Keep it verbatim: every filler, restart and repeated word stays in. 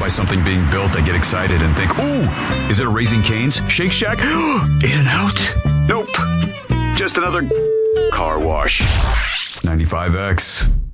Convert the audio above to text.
by something being built, I get excited and think, ooh, is it a Raising Cane's? Shake Shack? In and Out? Nope. Just another car wash. ninety-five X.